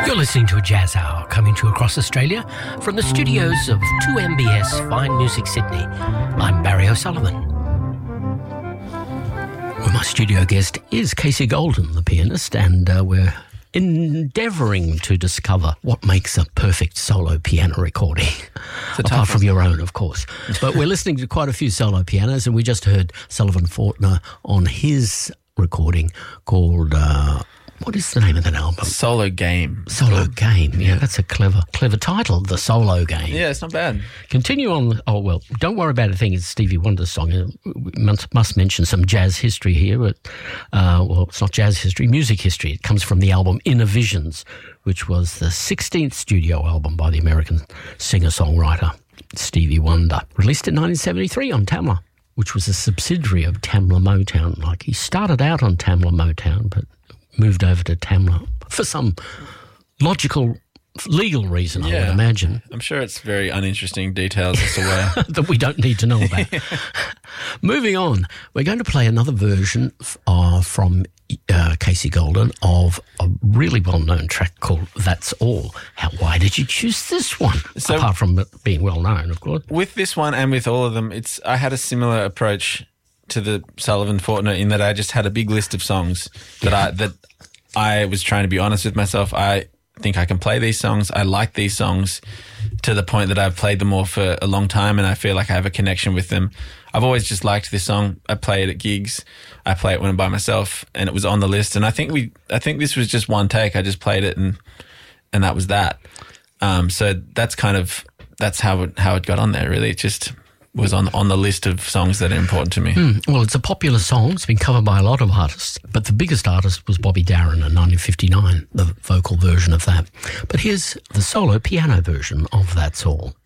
You're listening to a Jazz Hour coming to you across Australia from the studios of 2MBS Fine Music Sydney. I'm Barry O'Sullivan. Well, my studio guest is Casey Golden, the pianist, and we're endeavouring to discover what makes a perfect solo piano recording, apart from your own, of course. But we're listening to quite a few solo pianos, and we just heard Sullivan Fortner on his recording called... what is the name of that album? Solo Game. Solo Game, yeah, that's a clever title, The Solo Game. Yeah, it's not bad. Continue on. Oh, well, Don't Worry About a Thing is Stevie Wonder's song. We must mention some jazz history here, but, well, it's not jazz history, music history. It comes from the album Inner Visions, which was the 16th studio album by the American singer-songwriter Stevie Wonder, released in 1973 on Tamla, which was a subsidiary of Tamla Motown. Like, he started out on Tamla Motown, but moved over to Tamla for some logical, legal reason, I would imagine. I'm sure it's very uninteresting details as to where. that we don't need to know about. Moving on, we're going to play another version from Casey Golden of a really well-known track called That's All. Why did you choose this one? So, apart from it being well-known, of course. With this one and with all of them, I had a similar approach to the Sullivan Fortner in that I just had a big list of songs that I was trying to be honest with myself. I think I can play these songs. I like these songs to the point that I've played them all for a long time and I feel like I have a connection with them. I've always just liked this song. I play it at gigs. I play it when I'm by myself and it was on the list. And I think this was just one take. I just played it and that was that. So that's how it got on there, really. It just was on the list of songs that are important to me. Well, it's a popular song. It's been covered by a lot of artists, but the biggest artist was Bobby Darin in 1959, the vocal version of that. But here's the solo piano version of That's All.